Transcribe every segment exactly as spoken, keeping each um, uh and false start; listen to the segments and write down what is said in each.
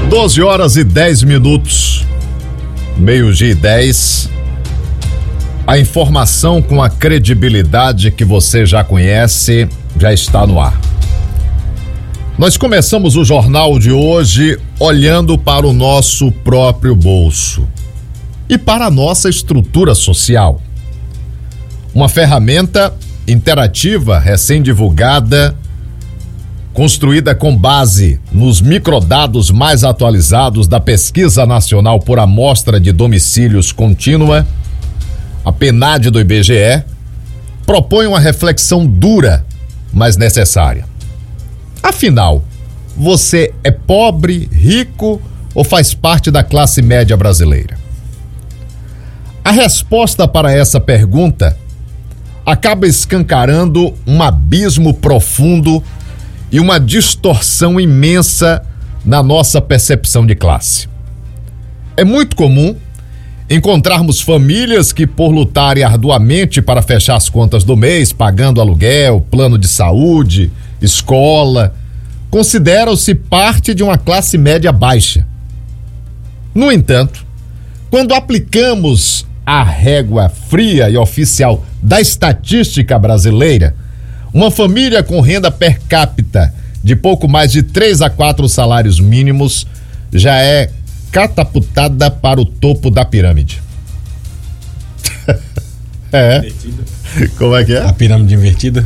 doze horas e dez minutos, meio-dia e dez. A informação com a credibilidade que você já conhece já está no ar. Nós começamos o jornal de hoje olhando para o nosso próprio bolso e para a nossa estrutura social. Uma ferramenta interativa recém-divulgada, construída com base nos microdados mais atualizados da Pesquisa Nacional por Amostra de Domicílios Contínua, a PNAD do I B G E, propõe uma reflexão dura, mas necessária. Afinal, você é pobre, rico ou faz parte da classe média brasileira? A resposta para essa pergunta acaba escancarando um abismo profundo e uma distorção imensa na nossa percepção de classe. É muito comum encontrarmos famílias que, por lutarem arduamente para fechar as contas do mês, pagando aluguel, plano de saúde, escola, consideram-se parte de uma classe média baixa. No entanto, quando aplicamos a régua fria e oficial da estatística brasileira, uma família com renda per capita de pouco mais de três a quatro salários mínimos já é catapultada para o topo da pirâmide. É. Invertida. Como é que é? A pirâmide invertida.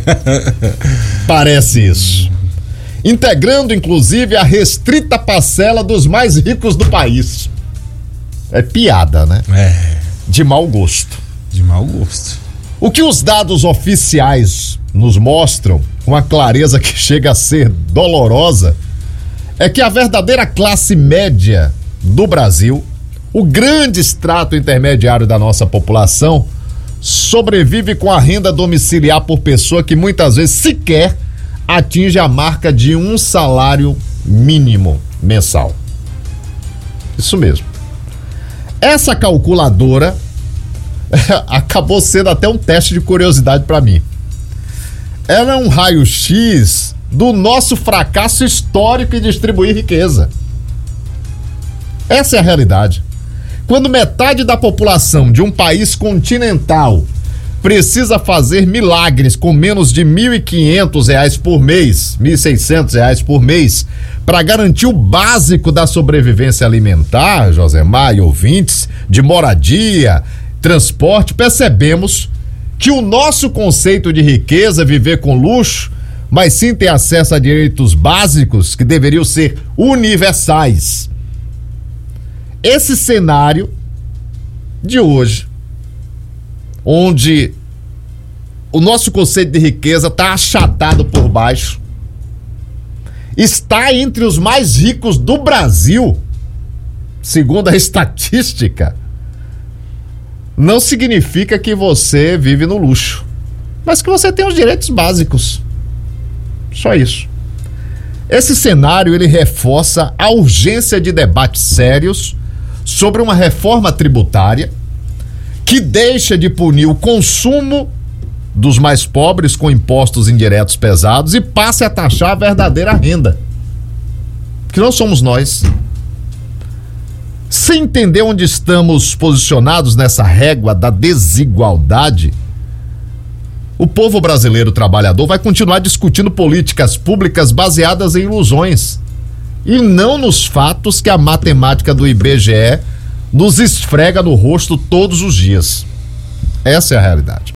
Parece isso. Integrando, inclusive, a restrita parcela dos mais ricos do país. É piada, né? É. De mau gosto. De mau gosto. O que os dados oficiais nos mostram, com a clareza que chega a ser dolorosa, é que a verdadeira classe média do Brasil, o grande extrato intermediário da nossa população, sobrevive com a renda domiciliar por pessoa que muitas vezes sequer atinge a marca de um salário mínimo mensal. Isso mesmo. Essa calculadora acabou sendo até um teste de curiosidade para mim. Ela é um raio-x do nosso fracasso histórico em distribuir riqueza. Essa é a realidade. Quando metade da população de um país continental precisa fazer milagres com menos de mil e quinhentos reais por mês, mil e seiscentos reais por mês, para garantir o básico da sobrevivência alimentar, Josemar e ouvintes, de moradia, transporte, percebemos que o nosso conceito de riqueza é viver com luxo, mas sim ter acesso a direitos básicos que deveriam ser universais. Esse cenário de hoje, onde o nosso conceito de riqueza está achatado por baixo, está entre os mais ricos do Brasil, segundo a estatística, não significa que você vive no luxo, mas que você tem os direitos básicos. Só isso. Esse cenário, ele reforça a urgência de debates sérios sobre uma reforma tributária que deixa de punir o consumo dos mais pobres com impostos indiretos pesados e passe a taxar a verdadeira renda, que não somos nós. Sem entender onde estamos posicionados nessa régua da desigualdade, o povo brasileiro trabalhador vai continuar discutindo políticas públicas baseadas em ilusões e não nos fatos que a matemática do I B G E nos esfrega no rosto todos os dias. Essa é a realidade.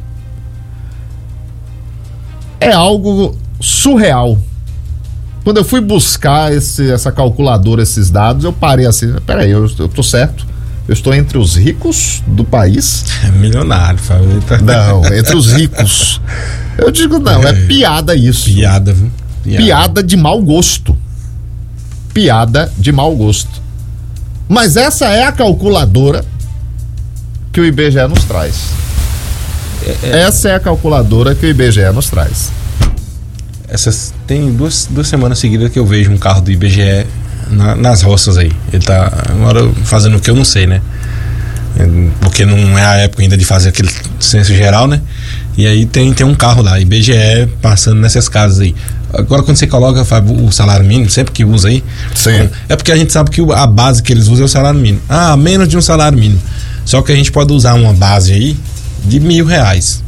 É algo surreal. Quando eu fui buscar esse, essa calculadora, esses dados, eu parei assim, peraí, eu, eu tô certo? Eu estou entre os ricos do país? É milionário, favorita. Não, entre os ricos. Eu digo, não, é, é piada isso. Piada, viu? Piada. Piada de mau gosto. Piada de mau gosto. Mas essa é a calculadora que o I B G E nos traz. É, é... Essa é a calculadora que o I B G E nos traz. Essas, tem duas, duas semanas seguidas que eu vejo um carro do I B G E na, nas roças aí. Ele tá agora fazendo o que eu não sei, né? Porque não é a época ainda de fazer aquele censo geral, né? E aí tem, tem um carro lá, I B G E, passando nessas casas aí. Agora, quando você coloca, Fábio, o salário mínimo, sempre que usa aí, Sim. é porque a gente sabe que a base que eles usam é o salário mínimo. Ah, menos de um salário mínimo. Só que a gente pode usar uma base aí de mil reais.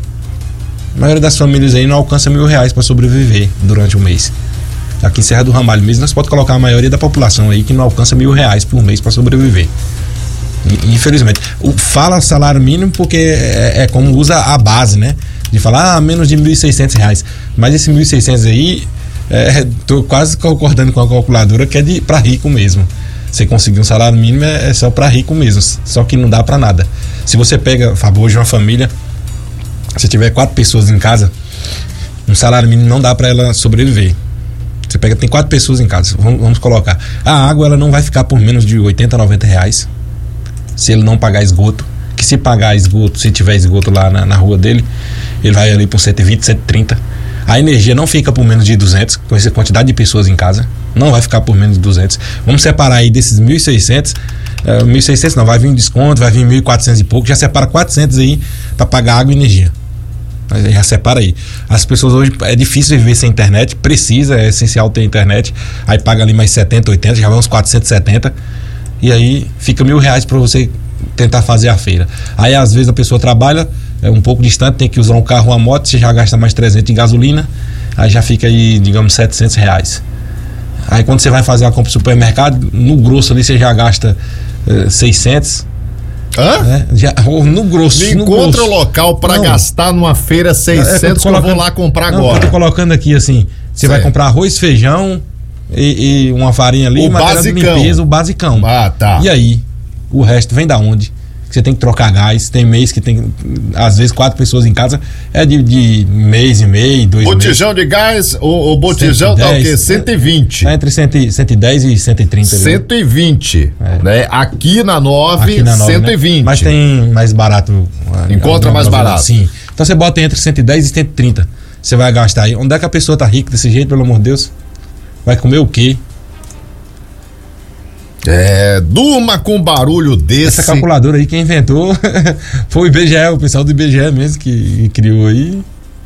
A maioria das famílias aí não alcança mil reais para sobreviver durante o mês. Aqui em Serra do Ramalho mesmo, nós podemos colocar a maioria da população aí que não alcança mil reais por mês para sobreviver. Infelizmente. O, fala salário mínimo porque é, é como usa a base, né? De falar, ah, menos de mil e seiscentos reais. Mas esse mil e seiscentos aí, é, tô quase concordando com a calculadora que é de para rico mesmo. Você conseguir um salário mínimo é, é só para rico mesmo. Só que não dá para nada. Se você pega, Fábio, hoje uma família, se tiver quatro pessoas em casa, um salário mínimo não dá para ela sobreviver. Você pega, tem quatro pessoas em casa, vamos, vamos colocar. A água, ela não vai ficar por menos de oitenta, noventa reais. Se ele não pagar esgoto, que se pagar esgoto, se tiver esgoto lá na, na rua dele, ele vai ali por cento e vinte, cento e trinta. A energia não fica por menos de duzentos, com essa quantidade de pessoas em casa, não vai ficar por menos de duzentos. Vamos separar aí desses mil e seiscentos, uh, mil e seiscentos não, vai vir desconto, vai vir mil e quatrocentos e pouco, já separa quatrocentos aí para pagar água e energia. Mas já separa aí. As pessoas hoje, é difícil viver sem internet, precisa, é essencial ter internet, aí paga ali mais setenta, oitenta, já vai uns quatrocentos e setenta. E aí fica mil reais para você tentar fazer a feira. Aí às vezes a pessoa trabalha é um pouco distante, tem que usar um carro ou uma moto, você já gasta mais trezentos em gasolina, aí já fica aí, digamos, setecentos reais. Aí quando você vai fazer a compra no supermercado, no grosso ali você já gasta eh, seiscentos. Hã? Né? Já, no grosso. Me no encontra grosso. o local para gastar numa feira seiscentos é, eu que eu vou lá comprar não, agora. Eu tô colocando aqui assim, você certo. vai comprar arroz, feijão e, e uma farinha ali, o matéria de limpeza, o basicão. Ah, tá. E aí, o resto vem da onde? Você tem que trocar gás, tem mês que tem, às vezes, quatro pessoas em casa, é de, de mês e meio, dois meses. Botijão de gás, o, o botijão cento e dez, tá o quê? cento e vinte. Tá entre cento e dez e cento e trinta. cento e vinte. É. Né? Aqui na nove, Aqui na nove, cento e vinte. Né? Mas tem mais barato. Encontra mais barato. Sim. Então você bota entre cento e dez e cento e trinta. Você vai gastar aí. Onde é que a pessoa tá rica desse jeito, pelo amor de Deus? Vai comer o quê? É, durma com barulho desse. Essa calculadora aí, quem inventou foi o I B G E, o pessoal do I B G E mesmo que criou aí.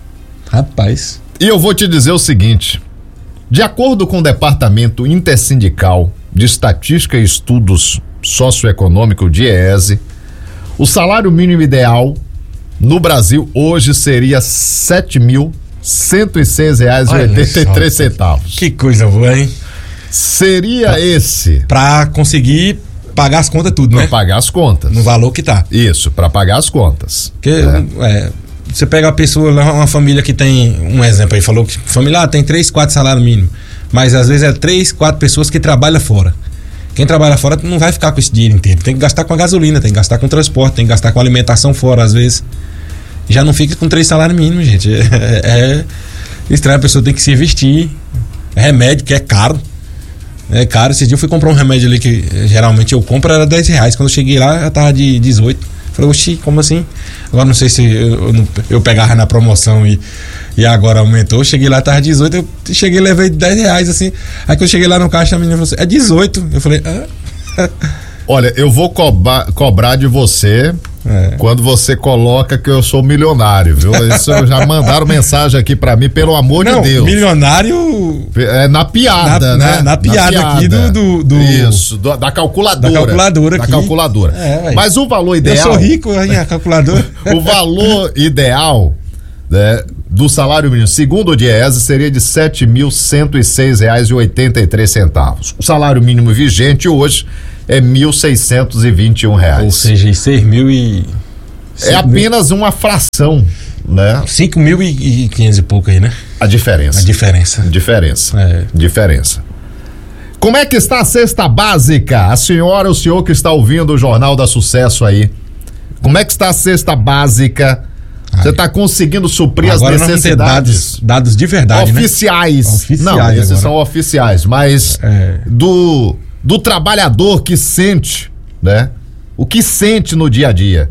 Rapaz. E eu vou te dizer o seguinte: de acordo com o Departamento Intersindical de Estatística e Estudos Socioeconômicos, DIEESE, o salário mínimo ideal no Brasil hoje seria sete mil cento e seis reais e oitenta e três centavos. Que coisa boa, hein? Seria pra, esse para conseguir pagar as contas tudo, pra né? Para pagar as contas. No valor que tá. Isso, para pagar as contas. Porque é. É, você pega a pessoa, uma família que tem, um exemplo aí, falou que família ah, tem três, quatro salários mínimos, mas às vezes é três, quatro pessoas que trabalham fora. Quem trabalha fora não vai ficar com esse dinheiro inteiro, tem que gastar com a gasolina, tem que gastar com transporte, tem que gastar com alimentação fora, às vezes. Já não fica com três salários mínimos, gente. É, é estranho, a pessoa tem que se vestir, remédio que é caro. É caro, esse dia eu fui comprar um remédio ali que geralmente eu compro, era dez reais. Quando eu cheguei lá, já tava de dezoito. Falei, oxi, como assim? Agora não sei se eu, eu, eu pegava na promoção e, e agora aumentou. Eu cheguei lá, tava dezoito. Eu cheguei e levei dez reais assim. Aí quando eu cheguei lá no caixa, a menina falou assim: é dezoito. Eu falei, ah. Olha, eu vou cobrar, cobrar de você. É. Quando você coloca que eu sou milionário, viu? Isso já mandaram mensagem aqui pra mim, pelo amor Não, de Deus. Milionário. É na piada, na, né? Na, na, piada, na piada aqui do. do, do... Isso, do, da calculadora. Da calculadora da aqui. calculadora. É, mas o valor ideal. Eu sou rico, hein, a calculadora. O valor ideal, né, do salário mínimo, segundo o DIEESE, seria de sete mil cento e seis reais e oitenta e três centavos. O salário mínimo vigente hoje é mil seiscentos e vinte e um reais. Ou seja, seis mil e... É apenas uma fração, né? cinco mil e quinhentos e pouco aí, né? A diferença. A diferença. Diferença. É. Diferença. Como é que está a cesta básica? A senhora, o senhor que está ouvindo o Jornal da Sucesso aí. Como é que está a cesta básica? Você está conseguindo suprir agora as necessidades? Dados, dados de verdade, oficiais. Né? Oficiais. Não, esses agora. são oficiais, mas é. do, do trabalhador que sente, né? O que sente no dia a dia.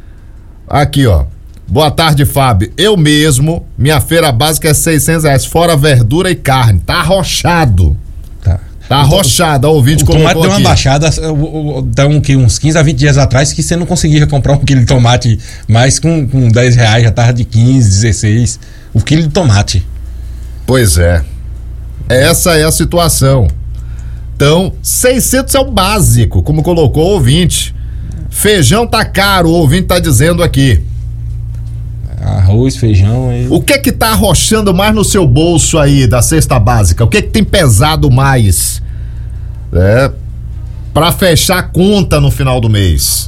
Aqui, ó. Boa tarde, Fábio. Eu mesmo, minha feira básica é seiscentos reais, fora verdura e carne. Tá arrochado. Tá. Tá arrochado, o ouvinte colocou aqui. O tomate deu uma baixada, dá um, que, uns quinze a vinte dias atrás, que você não conseguia comprar um quilo de tomate mais com, com dez reais, já tava de quinze, dezesseis. O quilo de tomate. Pois é. Essa é a situação. Então, seiscentos é o básico, como colocou o ouvinte. Feijão tá caro, o ouvinte tá dizendo aqui. Arroz, feijão. E... O que que tá arrochando mais no seu bolso aí da cesta básica? O que que tem pesado mais? É, pra fechar a conta no final do mês.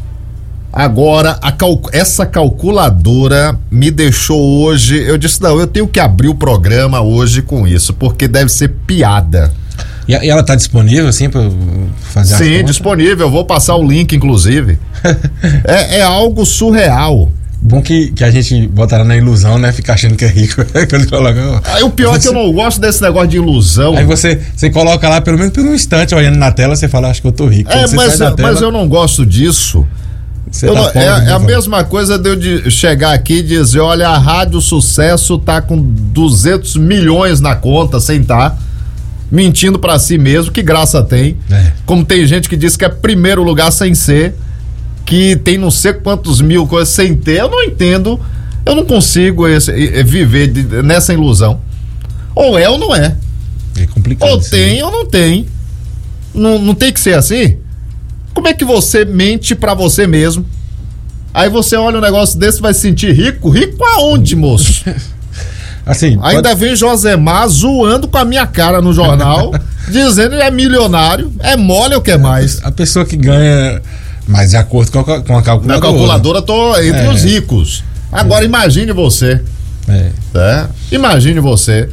Agora, a cal... essa calculadora me deixou hoje, eu disse, não, eu tenho que abrir o programa hoje com isso, porque deve ser piada. E ela tá disponível, assim, pra fazer a conta? Sim, disponível, eu vou passar o link, inclusive. é, é algo surreal. Bom que, que a gente botará na ilusão, né? Ficar achando que é rico. Quando coloca, Aí o pior você... é que eu não gosto desse negócio de ilusão. Aí você, você coloca lá, pelo menos por um instante, olhando na tela, você fala, acho que eu tô rico. É, mas, tela, mas eu não gosto disso. Eu tá não, é, é a mesma coisa de eu de chegar aqui e dizer, olha, a Rádio Sucesso tá com duzentos milhões na conta, sem tá, mentindo pra si mesmo, que graça tem. É. Como tem gente que diz que é primeiro lugar sem ser, que tem não sei quantos mil coisas sem ter, eu não entendo, eu não consigo esse, viver de, nessa ilusão. Ou é ou não é. É complicado. Ou tem ou não tem. Não, não tem que ser assim? Como é que você mente pra você mesmo? Aí você olha um negócio desse e vai se sentir rico? Rico aonde, moço? Assim, ainda pode... vem Josemar zoando com a minha cara no jornal, dizendo que é milionário, é mole ou quer mais? A pessoa que ganha, mas de acordo com a, com a calculadora. Na calculadora tô entre é. os ricos. Agora é. imagine você. É. É? Imagine você.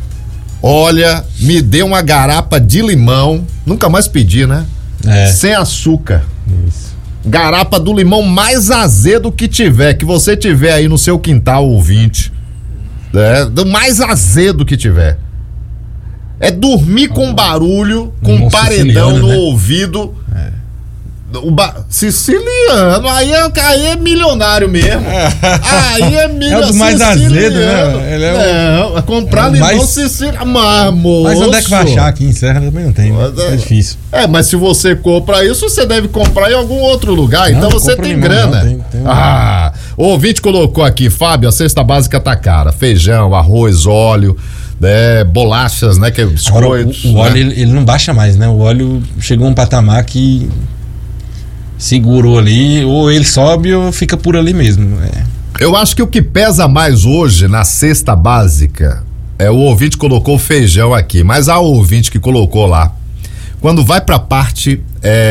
Olha, me dê uma garapa de limão, nunca mais pedi, né? É. Sem açúcar. Isso. Garapa do limão mais azedo que tiver, que você tiver aí no seu quintal, ouvinte. É, do mais azedo que tiver. É dormir com barulho, com um paredão no né? ouvido. É. O ba... Siciliano, aí é, aí é milionário mesmo. Aí é milionário. É o do mais azedo, né? Ele é o... Não, comprar é limão mais... siciliano. Mas, moço. Mas onde é que vai achar aqui em Serra? Também não tem, né? É difícil. É, mas se você compra isso, você deve comprar em algum outro lugar. Não, então você tem limão, grana. Não, tem, tem um... Ah, o ouvinte colocou aqui, Fábio, a cesta básica tá cara. Feijão, arroz, óleo. É, bolachas, né? Que é biscoitos. Agora, o, o óleo, né? ele, ele não baixa mais, né? O óleo chegou a um patamar que segurou ali, ou ele sobe ou fica por ali mesmo. É. Eu acho que o que pesa mais hoje na cesta básica é o ouvinte colocou feijão aqui, mas há o ouvinte que colocou lá. Quando vai pra parte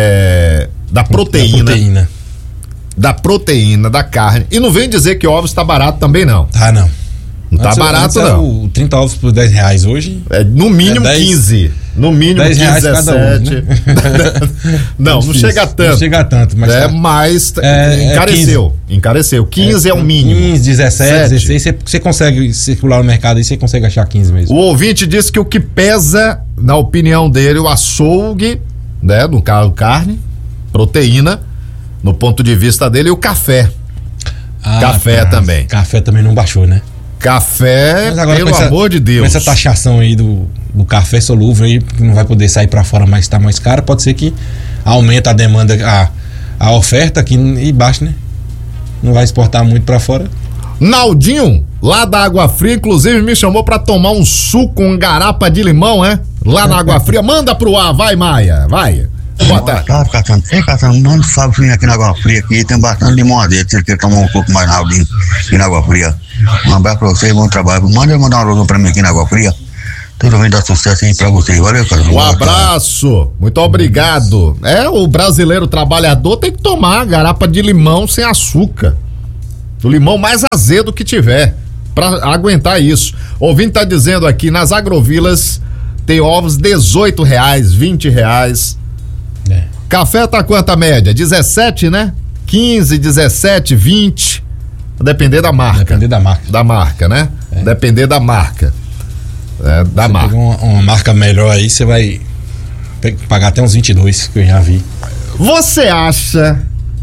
é, da proteína, da proteína, da proteína, da carne, e não vem dizer que ovos tá barato também não. Tá não. Não tá antes, barato antes não. O trinta ovos por dez reais hoje. É no mínimo é dez, quinze. No mínimo dez reais quinze, dezessete. Cada um, né? Não, não chega tanto. Não chega tanto, mas. É, tá. mas é, encareceu. É encareceu. quinze é, é o mínimo. quinze, dezessete, dezesseis. Você, você consegue circular no mercado e você consegue achar quinze mesmo. O ouvinte disse que o que pesa, na opinião dele, o açougue, né? No caso, carne, proteína, no ponto de vista dele, e o café. Ah, café tá. também. Café também não baixou, né? Café, pelo essa, amor de Deus. Com essa taxação aí do, do café solúvel aí, que não vai poder sair pra fora, mas tá mais caro, pode ser que aumenta a demanda, a, a oferta aqui e baixa, né? Não vai exportar muito pra fora. Naldinho, lá da Água Fria, inclusive me chamou pra tomar um suco com garapa de limão, é? Lá na Água Fria, manda pro ar, vai Maia, vai. Boa tarde. Tá, Catano. Ei, Catano, manda o Fábio vir aqui na Água Fria, aqui tem bastante limonadeira, se ele quer tomar um pouco mais Naldinho aqui na Água Fria. Um abraço pra vocês, bom trabalho. Manda ele mandar um alô pra mim aqui na Água Fria. Tudo bem, dá sucesso aí pra vocês. Valeu, cara. Um abraço, muito obrigado. É, o brasileiro trabalhador tem que tomar garapa de limão sem açúcar. O limão mais azedo que tiver, pra aguentar isso. O ouvinte tá dizendo aqui, nas agrovilas tem ovos dezoito reais, vinte reais. É. Café tá quanto a média? dezessete, né? quinze, dezessete, vinte. Depender da marca. Depender da marca. Da marca, né? É. Depender da marca. É, da você marca. Uma, uma marca melhor aí, você vai pagar até uns vinte e dois, que eu já vi. Você acha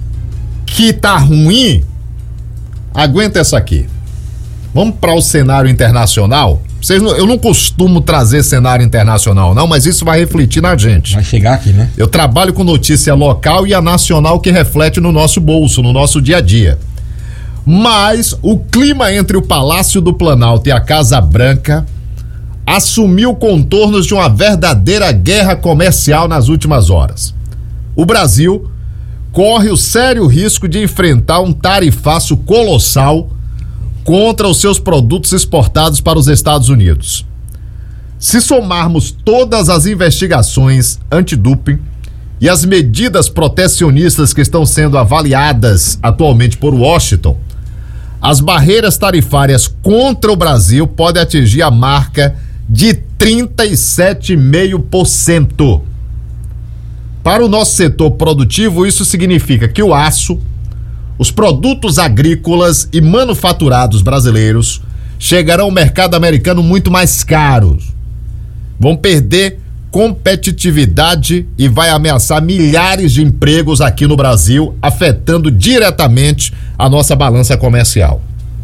que tá ruim? Aguenta essa aqui. Vamos para o cenário internacional? Vocês não, eu não costumo trazer cenário internacional, não, mas isso vai refletir na gente. Vai chegar aqui, né? Eu trabalho com notícia local e a nacional que reflete no nosso bolso, no nosso dia a dia. Mas o clima entre o Palácio do Planalto e a Casa Branca assumiu contornos de uma verdadeira guerra comercial nas últimas horas. O Brasil corre o sério risco de enfrentar um tarifaço colossal contra os seus produtos exportados para os Estados Unidos. Se somarmos todas as investigações antidoping e as medidas protecionistas que estão sendo avaliadas atualmente por Washington, as barreiras tarifárias contra o Brasil podem atingir a marca de trinta e sete vírgula cinco por cento. Para o nosso setor produtivo, isso significa que o aço, os produtos agrícolas e manufaturados brasileiros chegarão ao mercado americano muito mais caros. Vão perder competitividade e vai ameaçar milhares de empregos aqui no Brasil, afetando diretamente a nossa balança comercial.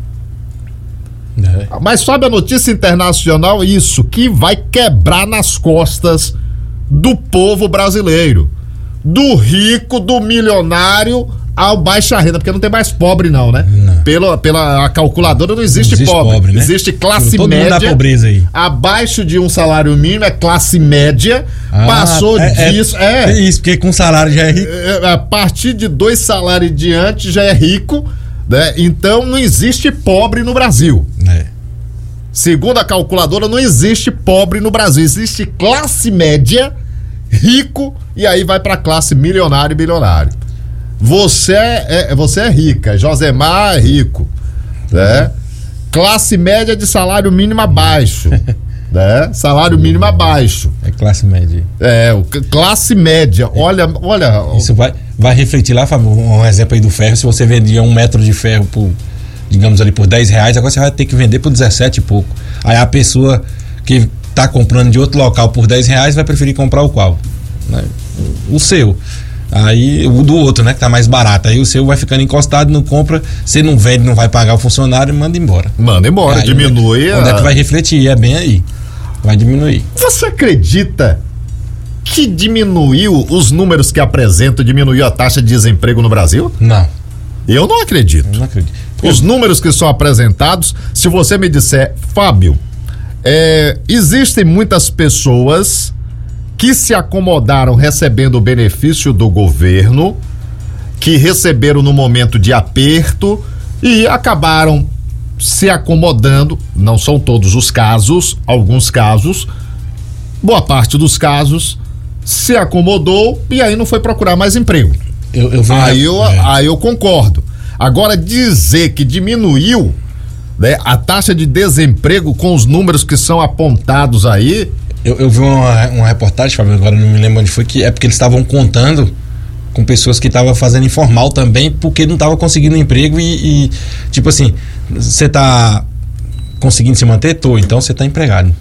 É. Mas sabe a notícia internacional? Isso, que vai quebrar nas costas do povo brasileiro, do rico, do milionário ao baixa renda, porque não tem mais pobre não, né? Não. Pela, pela calculadora não existe, não existe pobre, pobre né? Existe classe Todo média, mundo dá pobreza aí. Abaixo de um salário mínimo é classe média, ah, passou é, disso... É, é isso, porque com salário já é rico. É, a partir de dois salários em diante já é rico, né? Então não existe pobre no Brasil. É. Segundo a calculadora, não existe pobre no Brasil, existe classe média, rico, e aí vai pra classe milionário e bilionário. Você é, é, você é rica, Josemar é rico, né? Classe média de salário mínimo abaixo, né? Salário mínimo abaixo. É classe média. É, o, classe média, olha, olha... Isso vai, vai refletir lá, Fábio, um exemplo aí do ferro, se você vendia um metro de ferro por, digamos ali, por dez reais, agora você vai ter que vender por dezessete e pouco. Aí a pessoa que tá comprando de outro local por dez reais vai preferir comprar o qual? Né? O seu. Aí o do outro, né, que tá mais barato. Aí o seu vai ficando encostado, não compra, você não vende, não vai pagar o funcionário, manda embora. Manda embora, aí, diminui. Onde a... é que vai refletir? É bem aí. Vai diminuir. Você acredita que diminuiu os números que apresentam, diminuiu a taxa de desemprego no Brasil? Não. Eu não acredito. Eu não acredito. Os números que são apresentados, se você me disser, Fábio, é, existem muitas pessoas que se acomodaram recebendo o benefício do governo, que receberam no momento de aperto e acabaram se acomodando, não são todos os casos, alguns casos, boa parte dos casos, se acomodou e aí não foi procurar mais emprego. Eu, eu aí, eu, é. aí eu concordo. Agora, dizer que diminuiu, né, a taxa de desemprego com os números que são apontados aí... Eu, eu vi uma, uma reportagem, Fábio, agora não me lembro onde foi, que é porque eles estavam contando com pessoas que estavam fazendo informal também, porque não estavam conseguindo emprego e, e tipo assim, você tá conseguindo se manter? Tô, então você tá empregado.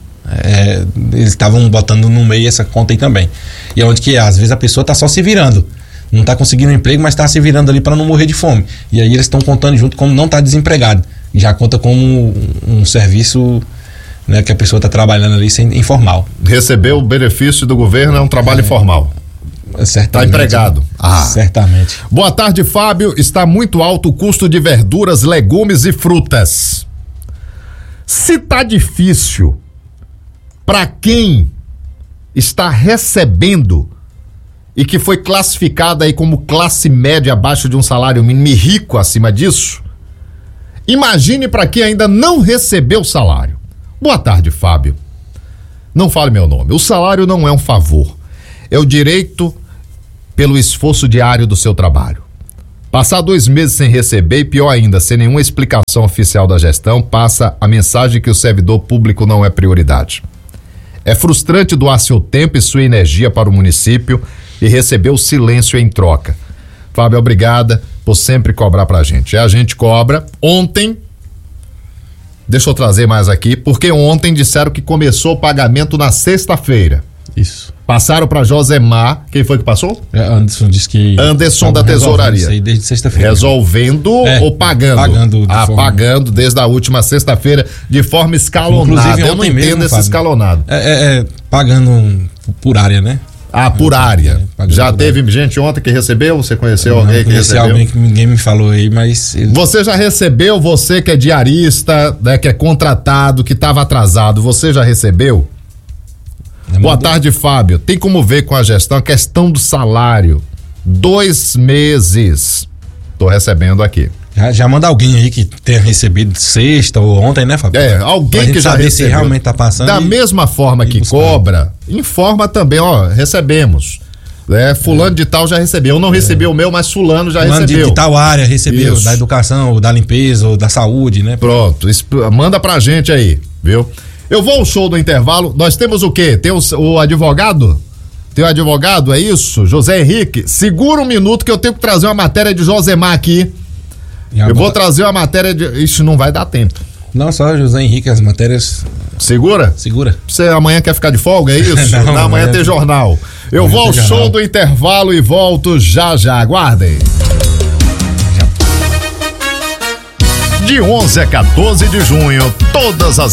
É, eles estavam botando no meio essa conta aí também. E é onde que às vezes a pessoa tá só se virando. Não tá conseguindo emprego, mas tá se virando ali para não morrer de fome. E aí eles estão contando junto como não tá desempregado. Já conta como um, um serviço... Né, que a pessoa está trabalhando ali sem informal. Receber o benefício do governo é um trabalho é, informal. Está empregado. Ah. Certamente. Boa tarde, Fábio. Está muito alto o custo de verduras, legumes e frutas. Se tá difícil para quem está recebendo e que foi classificado aí como classe média abaixo de um salário mínimo e rico acima disso, imagine para quem ainda não recebeu o salário. Boa tarde, Fábio. Não fale meu nome. O salário não é um favor. É o direito pelo esforço diário do seu trabalho. Passar dois meses sem receber e, pior ainda, sem nenhuma explicação oficial da gestão, passa a mensagem que o servidor público não é prioridade. É frustrante doar seu tempo e sua energia para o município e receber o silêncio em troca. Fábio, obrigada por sempre cobrar pra gente. É, a gente cobra. Ontem, deixa eu trazer mais aqui, porque ontem disseram que começou o pagamento na sexta-feira. Isso. Passaram para Josemar. Quem foi que passou? É, Anderson disse que... Anderson da Tesouraria. Isso aí desde sexta-feira. Resolvendo é, ou pagando? Pagando. Ah, forma... pagando desde a última sexta-feira de forma escalonada. Inclusive, eu não mesmo, entendo esse Fábio, escalonado. É, é, é pagando por área, né? Ah, por área. É, Já por teve área. gente ontem que recebeu? Você conheceu Eu alguém não que conheci recebeu? alguém que ninguém me falou aí, mas... ele- Você já recebeu, você que é diarista, né, que é contratado, que estava atrasado, você já recebeu? Já Boa mandou? tarde, Fábio. Tem como ver com a gestão a questão do salário? Dois meses. Tô recebendo aqui. Já, já manda alguém aí que tenha recebido sexta ou ontem, né, Fábio? É, Pra alguém gente que já saber recebeu. se realmente tá passando. Da e- mesma forma e que buscar. cobra, informa também, ó, recebemos. É, fulano de tal já recebeu. Eu não recebi o meu, mas fulano já Fulano de, recebeu. de tal área recebeu, Isso. da educação, ou da limpeza, ou da saúde, né? Pronto, exp- manda pra gente aí, viu? Eu vou ao show do intervalo. Nós temos o quê? Tem o, o advogado? Tem o advogado, é isso? José Henrique. Segura um minuto que eu tenho que trazer uma matéria de Josemar aqui. E Eu vou agora- trazer uma matéria de... Isso não vai dar tempo. Não, só José Henrique, as matérias. Segura? Segura. Você amanhã quer ficar de folga, é isso? Não, Não, amanhã amanhã tem tem- jornal. Eu amanhã vou ao tem show jornal. do intervalo e volto já já. Aguardem. De onze a quatorze de junho, todas as